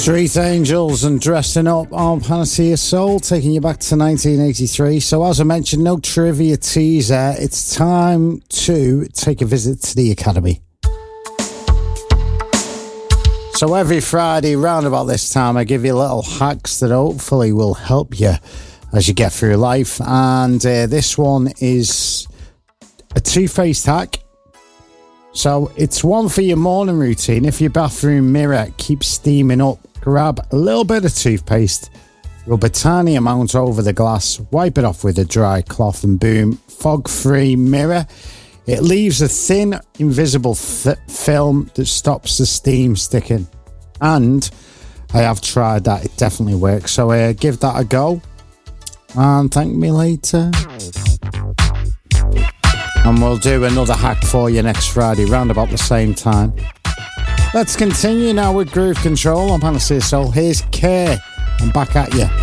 Street Angels and Dressing Up on Panacea Soul, taking you back to 1983. So as I mentioned, no trivia teaser. It's time to take a visit to the Academy. So every Friday, round about this time, I give you little hacks that hopefully will help you as you get through life. And this one is a two-faced hack. So it's one for your morning routine. If your bathroom mirror keeps steaming up, grab a little bit of toothpaste, rub a tiny amount over the glass, wipe it off with a dry cloth, and boom, fog-free mirror. It leaves a thin, invisible film that stops the steam sticking. And I have tried that. It definitely works. So give that a go and thank me later. And we'll do another hack for you next Friday, round about the same time. Let's continue now with Groove Control on Panacea Soul. Here's Kay. I'm back at you.